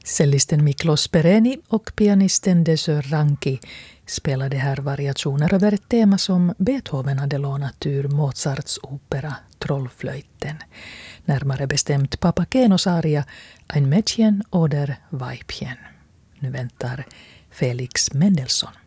Cellisten Miklos Pereni och pianisten Dezsö Ranki spelade här variationer över ett tema som Beethoven hade lånat ur Mozarts opera Trollflöjten. Närmare bestämt Papagenos aria Ein Mädchen oder Weibchen. Nu väntar Felix Mendelssohn.